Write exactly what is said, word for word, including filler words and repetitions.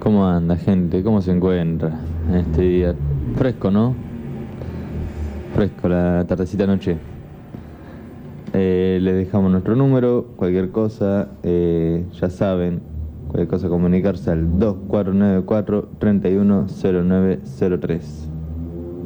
¿Cómo anda, gente? ¿Cómo se encuentra en este día? Fresco, ¿no? Fresco, la tardecita noche. Eh, les dejamos nuestro número, cualquier cosa, eh, ya saben, cualquier cosa comunicarse al dos cuatro nueve cuatro, tres uno cero nueve cero tres.